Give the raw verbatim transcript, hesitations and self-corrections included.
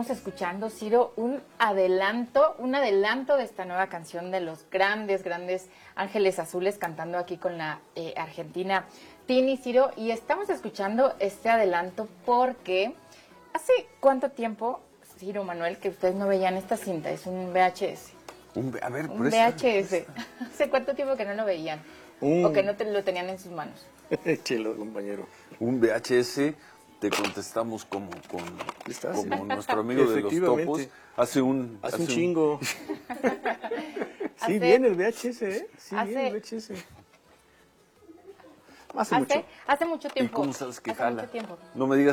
estamos escuchando, Ciro, un adelanto, un adelanto de esta nueva canción de los grandes, grandes Ángeles Azules cantando aquí con la eh, argentina Tini, Ciro, y estamos escuchando este adelanto porque hace cuánto tiempo, Ciro, Manuel, que ustedes no veían esta cinta, es un V H S. Un, a ver, un V H S. ¿Hace cuánto tiempo que no lo veían? Un... O que no te lo tenían en sus manos. Chelo, compañero. Un V H S, te contestamos como, con, como nuestro amigo de los topos. Hace un... Hace, hace un chingo. Un... sí, hace... viene el V H S, ¿eh? Sí, hace... viene el V H S. Hace, Hace mucho. Hace mucho tiempo. ¿Y cómo sabes que hace jala? Mucho tiempo. No me digas